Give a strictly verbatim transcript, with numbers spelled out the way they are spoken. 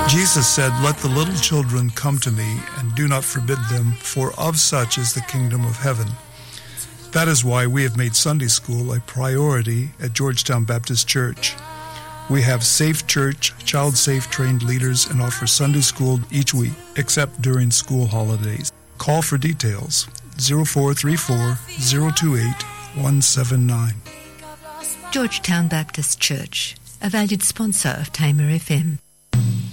Jesus said, "Let the little children come to me, and do not forbid them, for of such is the kingdom of heaven." That is why we have made Sunday school a priority at Georgetown Baptist Church. We have Safe Church, child-safe trained leaders, and offer Sunday school each week, except during school holidays. Call for details, zero four three four, zero two eight, one seven nine. Georgetown Baptist Church, a valued sponsor of Tamer F M.